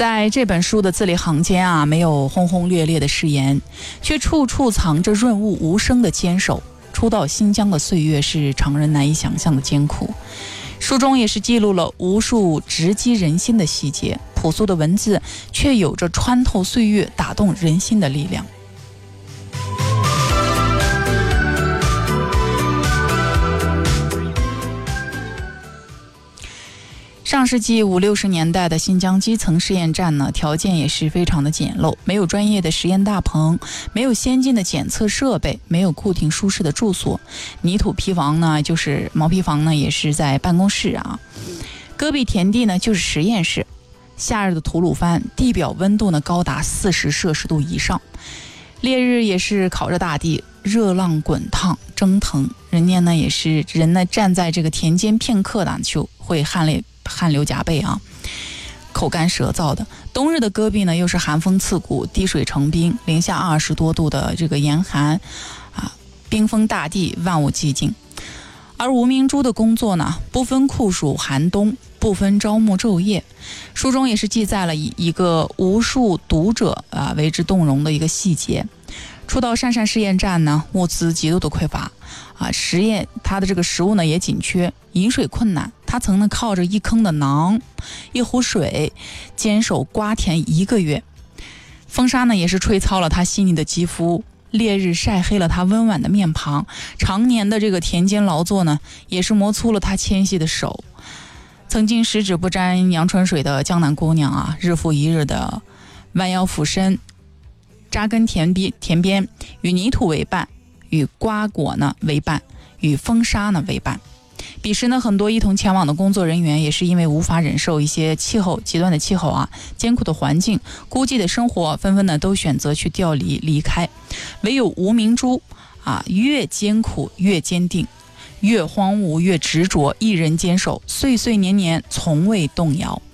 在这本书的字里行间啊，没有轰轰烈烈的誓言，却处处藏着润物无声的坚守。初到新疆的岁月是常人难以想象的艰苦，书中也是记录了无数直击人心的细节，朴素的文字却有着穿透岁月、打动人心的力量。上世纪50、60年代的新疆基层试验站呢，条件也是非常的简陋，没有专业的实验大棚，没有先进的检测设备，没有固定舒适的住所，泥土坯房呢，就是毛坯房呢，也是在办公室啊，戈壁田地呢，就是实验室。夏日的吐鲁番地表温度呢，高达40摄氏度以上，烈日也是烤着大地，热浪滚烫蒸腾，人呢站在这个田间片刻呢，就会汗流浃背啊，口干舌燥的。冬日的戈壁呢，又是寒风刺骨，滴水成冰，零下20多度的这个严寒啊，冰封大地，万物寂静。而吴明珠的工作呢，不分酷暑寒冬，不分朝暮昼夜。书中也是记载了一个无数读者为之动容的一个细节。初到鄯善试验站呢，物资极度的匮乏啊，它的这个食物呢也紧缺，饮水困难。他曾呢靠着一坑的馕、一壶水，坚守瓜田1个月。风沙呢也是吹糙了他细腻的肌肤，烈日晒黑了他温婉的面庞，常年的这个田间劳作呢，也是磨粗了他纤细的手。曾经十指不沾阳春水的江南姑娘啊，日复一日的弯腰俯身，扎根田边，与泥土为伴，与瓜果呢为伴，与风沙呢为伴。彼时呢，很多一同前往的工作人员也是因为无法忍受一些极端的气候啊，艰苦的环境，孤寂的生活，纷纷呢都选择去调离开。唯有吴明珠啊，越艰苦越坚定，越荒芜越执着，一人坚守，岁岁年年从未动摇。